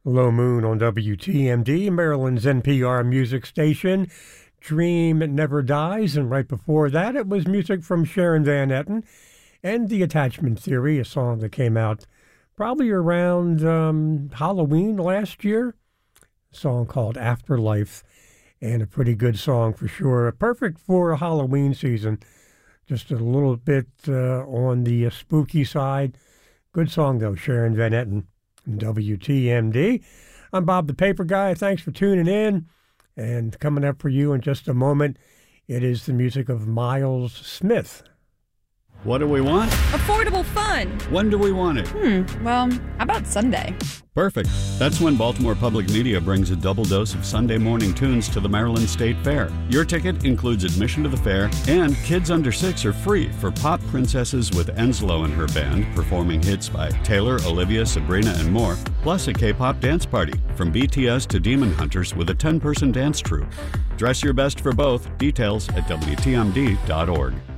Low Moon on WTMD, Maryland's NPR music station. Dream Never Dies, and right before that it was music from Sharon Van Etten and The Attachment Theory, a song that came out probably around Halloween last year. A song called Afterlife, and a pretty good song for sure. Perfect for Halloween season. Just a little bit on the spooky side. Good song though, Sharon Van Etten. WTMD. I'm Bob the Paper Guy. Thanks for tuning in. And coming up for you in just a moment, it is the music of Miles Smith. What do we want? Affordable fun. When do we want it? Well, how about Sunday? Perfect. That's when Baltimore Public Media brings a double dose of Sunday morning tunes to the Maryland State Fair. Your ticket includes admission to the fair, and kids under 6 are free for Pop Princesses with Enslow and her band, performing hits by Taylor, Olivia, Sabrina, and more, plus a K-pop dance party, from BTS to Demon Hunters with a 10-person dance troupe. Dress your best for both. Details at WTMD.org.